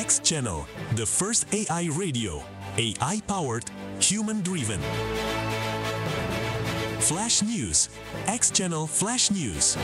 X Channel, the first AI radio, AI-powered, human-driven. Flash News, X Channel Flash News.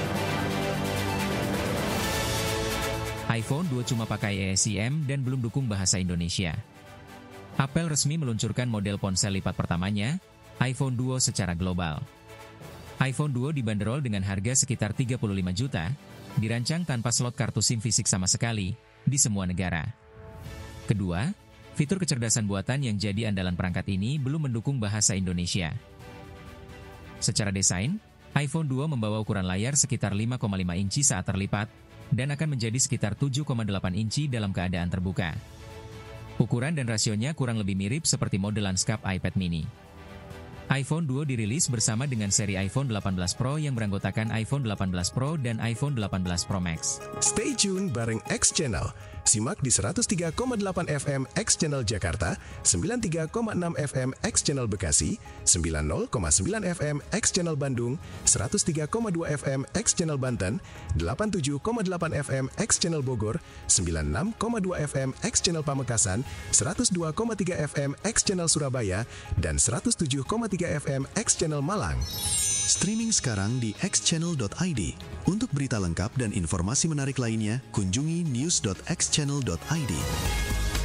iPhone 2 cuma pakai eSIM dan belum dukung bahasa Indonesia. Apple resmi meluncurkan model ponsel lipat pertamanya, iPhone 2 secara global. iPhone 2 dibanderol dengan harga sekitar 35 juta, dirancang tanpa slot kartu SIM fisik sama sekali, di semua negara. Kedua, fitur kecerdasan buatan yang jadi andalan perangkat ini belum mendukung bahasa Indonesia. Secara desain, iPhone 2 membawa ukuran layar sekitar 5,5 inci saat terlipat, dan akan menjadi sekitar 7,8 inci dalam keadaan terbuka. Ukuran dan rasionya kurang lebih mirip seperti model lanskap iPad mini. iPhone 2 dirilis bersama dengan seri iPhone 18 Pro yang beranggotakan iPhone 18 Pro dan iPhone 18 Pro Max. Stay tune bareng X Channel. Simak di 103,8 FM X Channel Jakarta, 93,6 FM X Channel Bekasi, 90,9 FM X Channel Bandung, 103,2 FM X Channel Banten, 87,8 FM X Channel Bogor, 96,2 FM X Channel Pamekasan, 102,3 FM X Channel Surabaya, dan 107,3 FM X Channel Malang. Streaming sekarang di xchannel.id. Untuk berita lengkap dan informasi menarik lainnya, kunjungi news.xchannel.id.